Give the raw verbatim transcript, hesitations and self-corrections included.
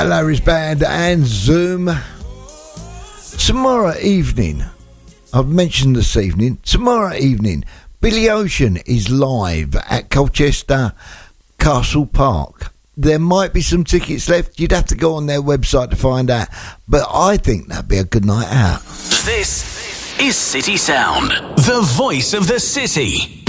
Larry's Band and Zoom. Tomorrow evening, I've mentioned this evening, tomorrow evening, Billy Ocean is live at Colchester Castle Park. There might be some tickets left. You'd have to go on their website to find out. But I think that'd be a good night out. This is City Sound, the voice of the city.